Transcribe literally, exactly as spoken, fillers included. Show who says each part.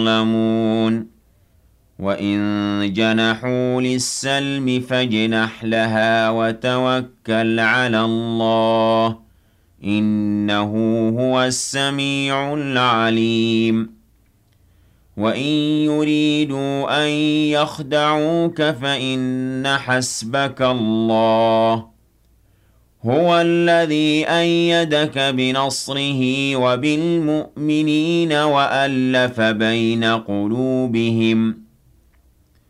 Speaker 1: يظلمون وَإِن جَنَحُوا لِلسَّلْمِ فَاجْنَحْ لَهَا وَتَوَكَّلْ عَلَى اللَّهِ إِنَّهُ هُوَ السَّمِيعُ الْعَلِيمُ وَإِن يُرِيدُوا أَن يَخْدَعُوكَ فَإِنَّ حَسْبَكَ اللَّهُ هُوَ الَّذِي أَيَّدَكَ بِنَصْرِهِ وَبِالْمُؤْمِنِينَ وَأَلَّفَ بَيْنَ قُلُوبِهِمْ